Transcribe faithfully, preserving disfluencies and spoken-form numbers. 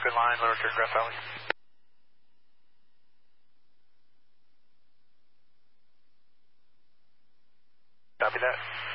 good line, lower turn Grass Valley. Copy that.